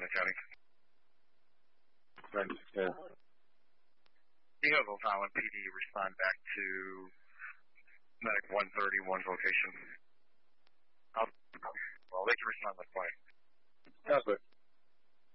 Brandon County. Brandon, yeah. You have Oak Island PD respond back to medic 131's location. Well, they can respond that way. That's it.